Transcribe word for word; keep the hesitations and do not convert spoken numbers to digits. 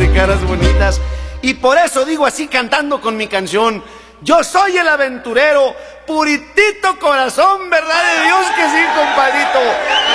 de caras bonitas. Y por eso digo así cantando con mi canción: yo soy el aventurero, puritito corazón, verdad de Dios que sí, compadrito.